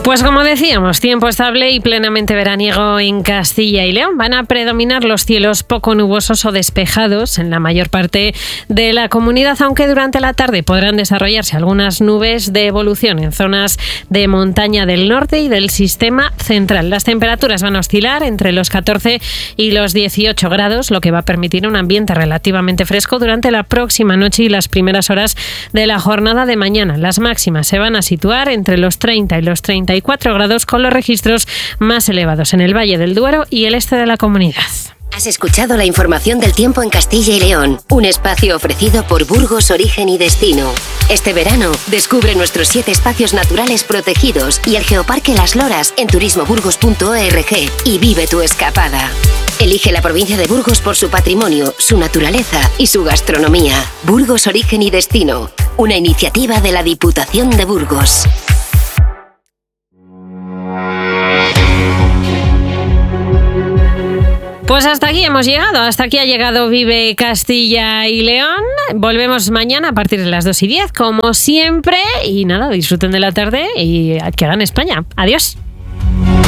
Pues como decíamos, tiempo estable y plenamente veraniego en Castilla y León. Van a predominar los cielos poco nubosos o despejados en la mayor parte de la comunidad, aunque durante la tarde podrán desarrollarse algunas nubes de evolución en zonas de montaña del norte y del sistema central. Las temperaturas van a oscilar entre los 14 y los 18 grados, lo que va a permitir un ambiente relativamente fresco durante la próxima noche y las primeras horas de la jornada de mañana. Las máximas se van a situar entre los 30 y los 34 grados, con los registros más elevados en el Valle del Duero y el este de la comunidad. Has escuchado la información del tiempo en Castilla y León, un espacio ofrecido por Burgos Origen y Destino. Este verano, descubre nuestros 7 espacios naturales protegidos y el Geoparque Las Loras en turismoburgos.org y vive tu escapada. Elige la provincia de Burgos por su patrimonio, su naturaleza y su gastronomía. Burgos Origen y Destino, una iniciativa de la Diputación de Burgos. Pues hasta aquí hemos llegado, hasta aquí ha llegado Vive Castilla y León. Volvemos mañana a partir de las 2:10, como siempre. Y nada, disfruten de la tarde y que hagan España. Adiós.